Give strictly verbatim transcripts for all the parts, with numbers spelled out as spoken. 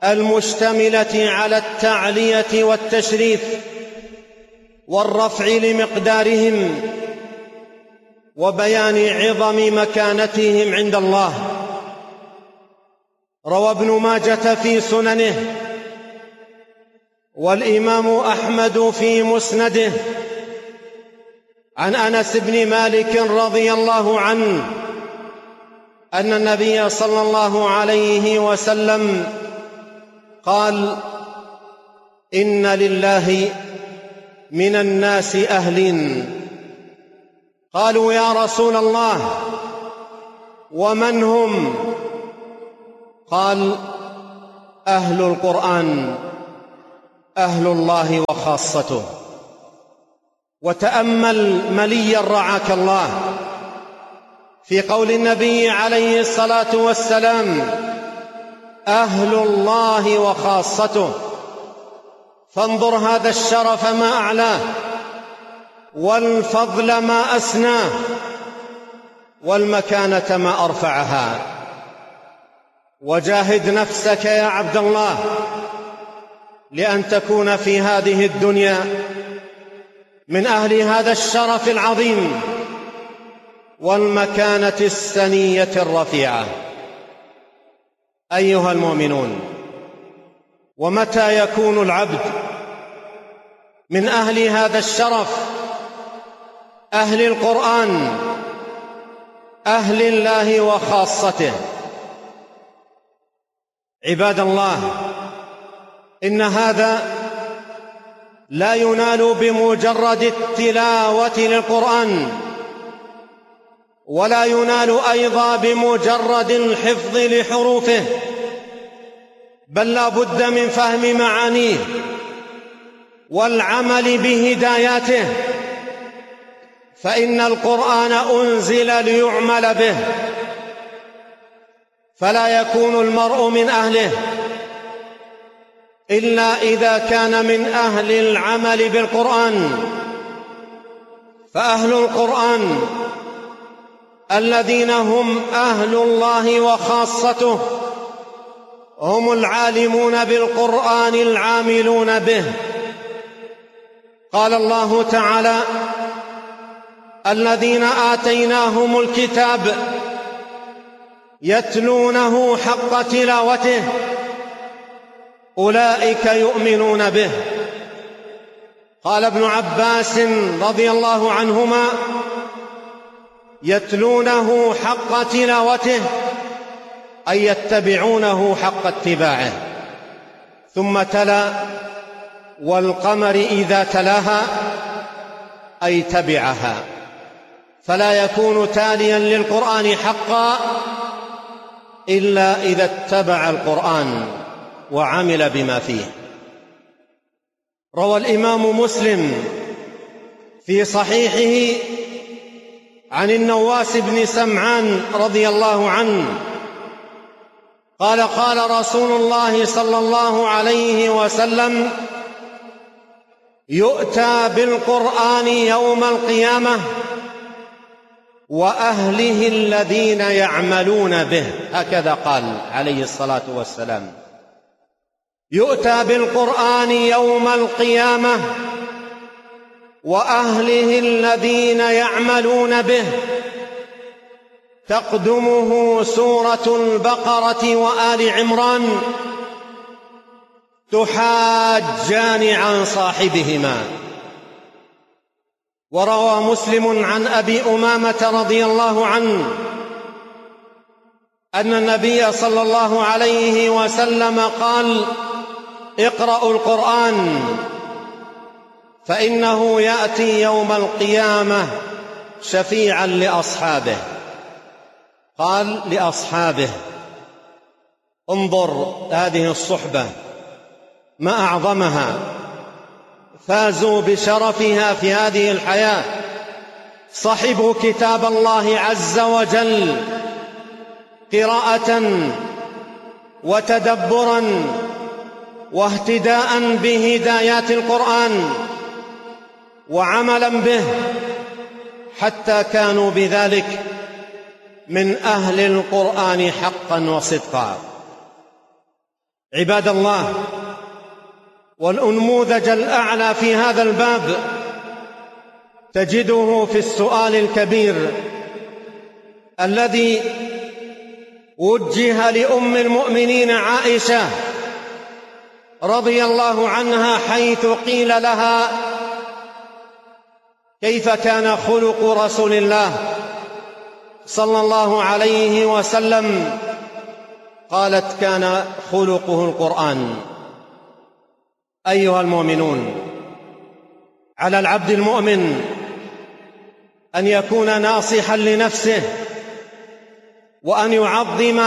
المشتملة على التعلية والتشريف والرفع لمقدارهم وبيان عظم مكانتهم عند الله. روى ابن ماجة في سننه والإمام أحمد في مسنده عن أنس بن مالك رضي الله عنه أن النبي صلى الله عليه وسلم قال: إن لله من الناس أهلين. قالوا: يا رسول الله ومن هم؟ قال: أهل القرآن، أهل الله وخاصته. وتأمل مليا رعاك الله في قول النبي عليه الصلاة والسلام: أهل الله وخاصته. فانظر هذا الشرف ما أعلاه، والفضل ما أسناه، والمكانة ما أرفعها. وجاهد نفسك يا عبد الله لأن تكون في هذه الدنيا من أهل هذا الشرف العظيم والمكانة السنية الرفيعة. أيها المؤمنون، ومتى يكون العبد من أهل هذا الشرف، أهل القرآن، أهل الله وخاصته؟ عباد الله، إن هذا لا ينال بمجرد التلاوة للقرآن، ولا ينال أيضا بمجرد الحفظ لحروفه، بل لا بد من فهم معانيه والعمل بهداياته، فإن القرآن أنزل ليعمل به، فلا يكون المرء من أهله إلا إذا كان من أهل العمل بالقرآن. فأهل القرآن الذين هم أهل الله وخاصته هم العالمون بالقرآن العاملون به. قال الله تعالى: الذين آتيناهم الكتاب يتلونه حق تلاوته أولئك يؤمنون به. قال ابن عباس رضي الله عنهما: يتلونه حق تلاوته أي يتبعونه حق اتباعه. ثم تلا: والقمر إذا تلاها أي تبعها. فلا يكون تاليا للقرآن حقا إلا إذا اتبع القرآن وعمل بما فيه. روى الإمام مسلم في صحيحه عن النواس بن سمعان رضي الله عنه قال: قال رسول الله صلى الله عليه وسلم: يؤتى بالقرآن يوم القيامة وأهله الذين يعملون به. هكذا قال عليه الصلاة والسلام: يؤتى بالقرآن يوم القيامة وأهله الذين يعملون به. تقدمه سورة البقرة وآل عمران تحاجان عن صاحبهما. وروى مسلم عن أبي أمامة رضي الله عنه أن النبي صلى الله عليه وسلم قال: اقرأوا القرآن فإنه يأتي يوم القيامة شفيعا لأصحابه. قال: لأصحابه. انظر هذه الصحبة ما أعظمها، فازوا بشرفها في هذه الحياة. صحبوا كتاب الله عز وجل قراءة وتدبرا واهتداء بهدايات القرآن وعملا به، حتى كانوا بذلك من أهل القرآن حقا وصدقا. عباد الله، والأنموذج الأعلى في هذا الباب تجده في السؤال الكبير الذي وجه لأم المؤمنين عائشة رضي الله عنها، حيث قيل لها: كيف كان خلق رسول الله صلى الله عليه وسلم؟ قالت: كان خلقه القرآن. أيها المؤمنون، على العبد المؤمن أن يكون ناصحا لنفسه، وأن يعظم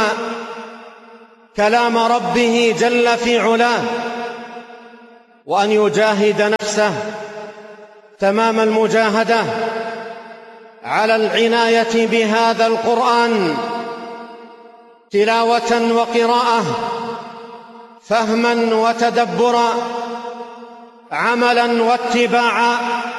كلام ربه جل في علاه، وأن يجاهد نفسه تمام المجاهدة على العناية بهذا القرآن تلاوة وقراءة، فهما وتدبرا، عملا واتباعا،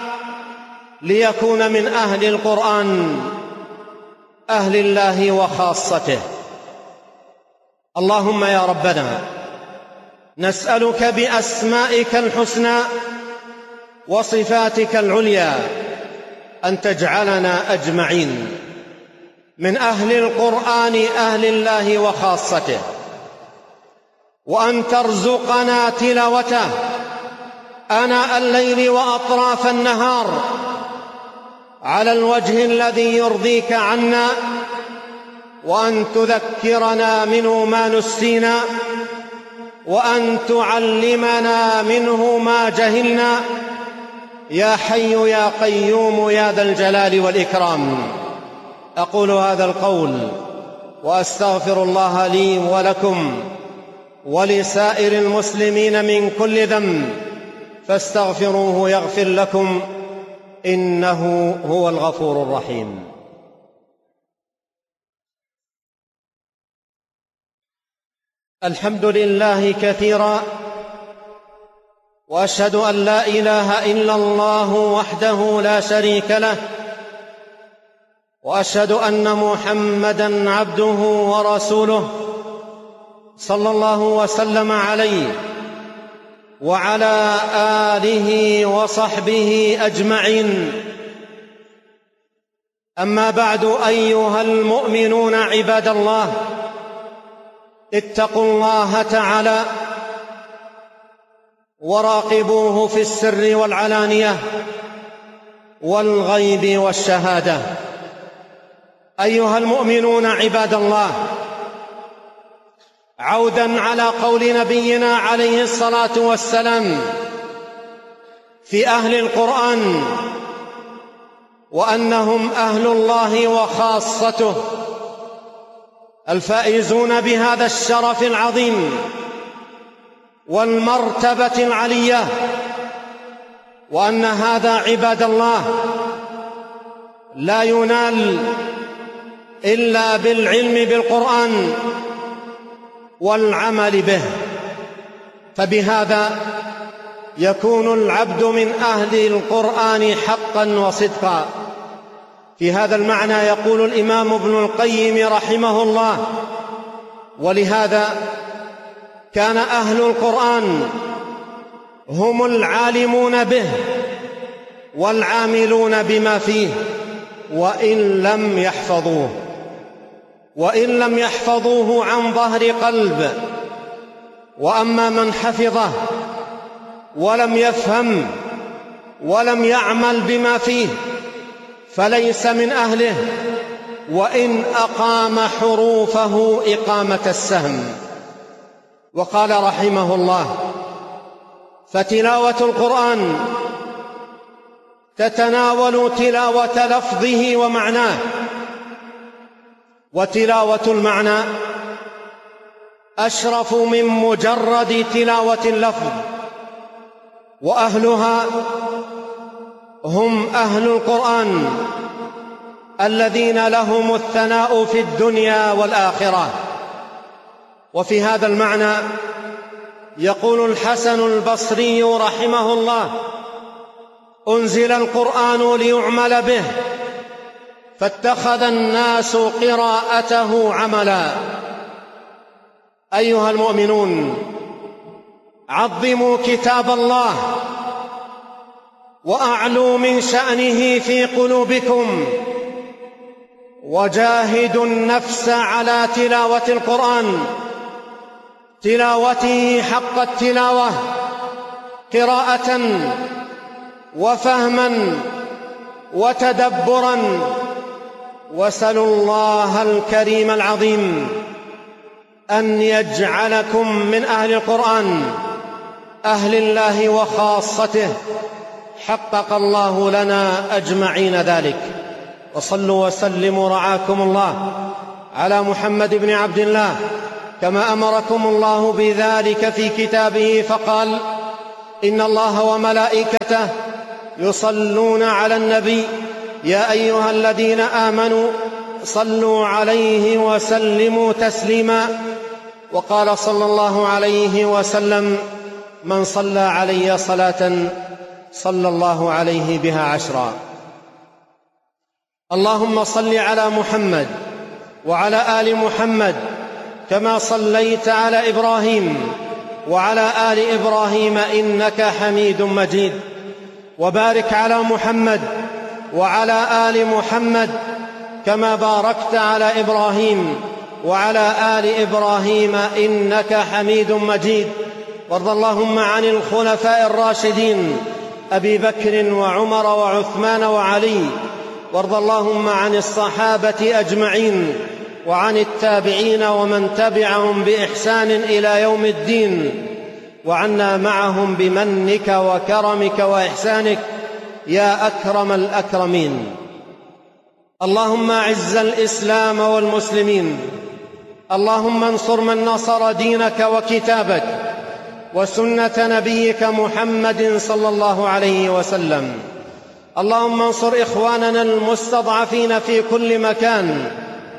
ليكون من أهل القرآن، أهل الله وخاصته. اللهم يا ربنا، نسألك بأسمائك الحسنى وصفاتك العليا أن تجعلنا أجمعين من أهل القرآن، أهل الله وخاصته، وأن ترزقنا تلاوته آناء الليل وأطراف النهار على الوجه الذي يرضيك عنا، وأن تذكرنا منه ما نسينا، وأن تعلمنا منه ما جهلنا، يا حي يا قيوم يا ذا الجلال والإكرام. أقول هذا القول وأستغفر الله لي ولكم ولسائر المسلمين من كل ذنب، فاستغفروه يغفر لكم، إنه هو الغفور الرحيم. الحمد لله كثيرا، وأشهد أن لا إله إلا الله وحده لا شريك له، وأشهد أن محمدًا عبده ورسوله صلى الله وسلم عليه وعلى آله وصحبه أجمعين. أما بعد، أيها المؤمنون عباد الله، اتقوا الله تعالى وراقبوه في السر والعلانية والغيب والشهادة. أيها المؤمنون عباد الله، عودا على قول نبينا عليه الصلاة والسلام في أهل القرآن، وأنهم أهل الله وخاصته الفائزون بهذا الشرف العظيم والمرتبة العلية، وأن هذا عباد الله لا ينال إلا بالعلم بالقرآن والعمل به، فبهذا يكون العبد من أهل القرآن حقا وصدقا. في هذا المعنى يقول الإمام ابن القيم رحمه الله: ولهذا كان أهل القرآن هم العالمون به والعاملون بما فيه، وإن لم يحفظوه وإن لم يحفظوه عن ظهر قلب. وأما من حفظه ولم يفهم ولم يعمل بما فيه فليس من أهله، وإن أقام حروفه إقامة السهم. وقال رحمه الله: فتلاوة القرآن تتناول تلاوة لفظه ومعناه، وتلاوة المعنى أشرف من مجرد تلاوة اللفظ، وأهلها هم أهل القرآن الذين لهم الثناء في الدنيا والآخرة. وفي هذا المعنى يقول الحسن البصري رحمه الله: أنزل القرآن ليعمل به، فاتخذ الناس قراءته عملا. أيها المؤمنون، عظموا كتاب الله وأعلوا من شأنه في قلوبكم، وجاهدوا النفس على تلاوة القرآن، تلاوته حق التلاوة، قراءة وفهما وتدبرا. واسألوا الله الكريم العظيم أن يجعلكم من أهل القرآن، أهل الله وخاصته. حقق الله لنا أجمعين ذلك. وصلوا وسلموا رعاكم الله على محمد بن عبد الله كما أمركم الله بذلك في كتابه، فقال: إن الله وملائكته يصلون على النبي يا أيها الذين آمنوا صلوا عليه وسلموا تسليما. وقال صلى الله عليه وسلم: من صلى علي صلاة صلى الله عليه بها عشرا. اللهم صل على محمد وعلى آل محمد كما صليت على إبراهيم وعلى آل إبراهيم إنك حميد مجيد. وبارك على محمد وعلى آل محمد كما باركت على إبراهيم وعلى آل إبراهيم إنك حميد مجيد. وارض اللهم عن الخلفاء الراشدين أبي بكر وعمر وعثمان وعلي. وارض اللهم عن الصحابة أجمعين وعن التابعين ومن تبعهم بإحسان إلى يوم الدين، وعنا معهم بمنك وكرمك وإحسانك يا أكرم الأكرمين. اللهم أعز الإسلام والمسلمين، اللهم انصر من نصر دينك وكتابك وسنة نبيك محمد صلى الله عليه وسلم. اللهم انصر إخواننا المستضعفين في كل مكان،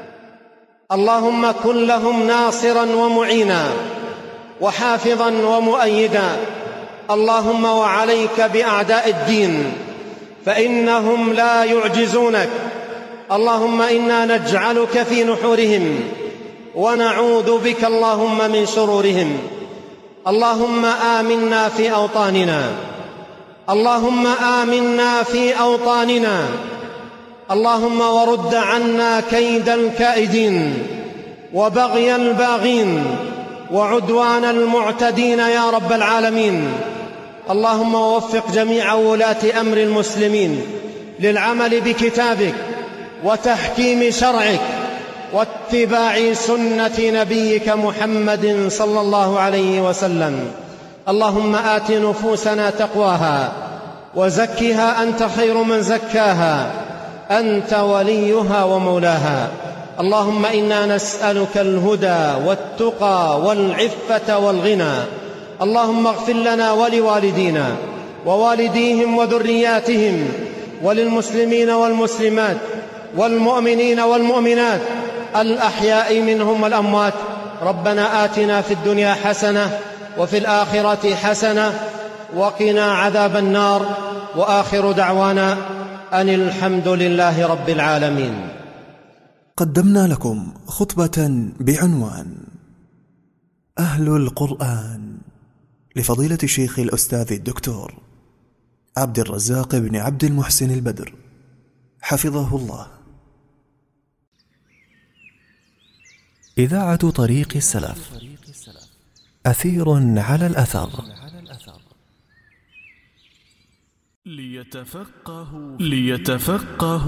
اللهم كن لهم ناصرا ومعينا وحافظا ومؤيدا. اللهم وعليك بأعداء الدين فإنهم لا يعجزونك. اللهم إنا نجعلك في نحورهم ونعوذ بك اللهم من شرورهم. اللهم آمنا في أوطاننا، اللهم آمنا في أوطاننا. اللهم ورد عنا كيد الكائدين وبغي الباغين وعدوان المعتدين يا رب العالمين. اللهم وفق جميع ولاة أمر المسلمين للعمل بكتابك وتحكيم شرعك واتباع سنة نبيك محمد صلى الله عليه وسلم. اللهم آت نفوسنا تقواها وزكها أنت خير من زكاها، أنت وليها ومولاها. اللهم إنا نسألك الهدى والتقى والعفة والغنى. اللهم اغفر لنا ولوالدينا ووالديهم وذرياتهم وللمسلمين والمسلمات والمؤمنين والمؤمنات الأحياء منهم والأموات. ربنا آتنا في الدنيا حسنة وفي الآخرة حسنة وقنا عذاب النار. وآخر دعوانا أن الحمد لله رب العالمين. قدمنا لكم خطبة بعنوان أهل القرآن لفضيلة الشيخ الأستاذ الدكتور عبد الرزاق بن عبد المحسن البدر حفظه الله. إذاعة طريق السلف، أثير على الأثر. ليتفقهوا ليتفقهوا